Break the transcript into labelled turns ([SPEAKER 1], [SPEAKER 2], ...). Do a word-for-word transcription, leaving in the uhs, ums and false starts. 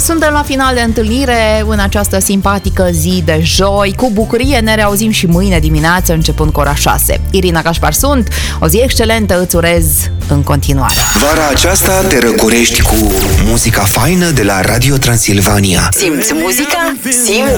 [SPEAKER 1] Suntem la final de întâlnire în această simpatică zi de joi. Cu bucurie ne reauzim și mâine dimineață, începând cu ora șase. Irina Cașpar sunt, o zi excelentă îți urez în continuare.
[SPEAKER 2] Vara aceasta te răcorești cu muzica faină de la Radio Transilvania.
[SPEAKER 3] Simți muzica? Simți